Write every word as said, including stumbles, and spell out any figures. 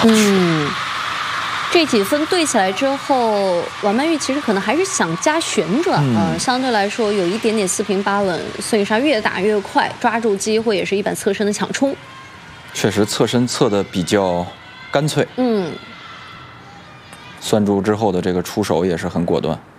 嗯。 这几分对起来之后，王曼玉其实可能还是想加旋转啊、嗯呃，相对来说有一点点四平八稳。孙颖莎越打越快，抓住机会也是一板侧身的抢冲。 确实侧身侧的比较干脆。 嗯， 拴住之后的这个出手也是很果断。